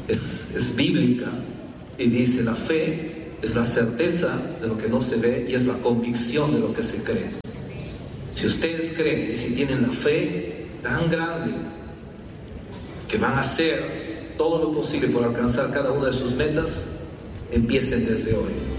es bíblica y dice: la fe es la certeza de lo que no se ve y es la convicción de lo que se cree. Si ustedes creen y si tienen la fe tan grande que van a hacer todo lo posible por alcanzar cada una de sus metas, empiecen desde hoy.